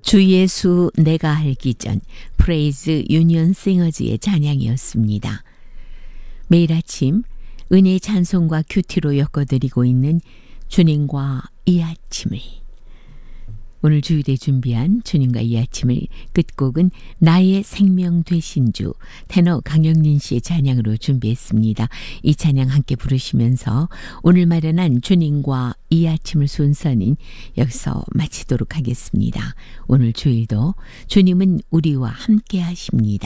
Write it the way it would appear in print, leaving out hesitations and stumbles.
주 예수 내가 알기 전 프레이즈 유니언 싱어즈의 찬양이었습니다. 매일 아침 은혜의 찬송과 큐티로 엮어드리고 있는 주님과 이 아침을, 오늘 주일에 준비한 주님과 이 아침을 끝곡은 나의 생명 되신 주 테너 강영린 씨의 찬양으로 준비했습니다. 이 찬양 함께 부르시면서 오늘 마련한 주님과 이 아침을 순서는 여기서 마치도록 하겠습니다. 오늘 주일도 주님은 우리와 함께 하십니다.